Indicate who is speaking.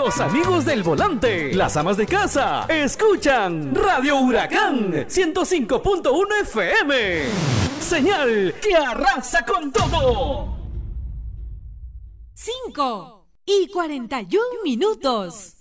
Speaker 1: Los amigos del volante, las amas de casa, escuchan Radio Huracán 105.1 FM. Señal que arrasa con todo.
Speaker 2: 5:41 minutos.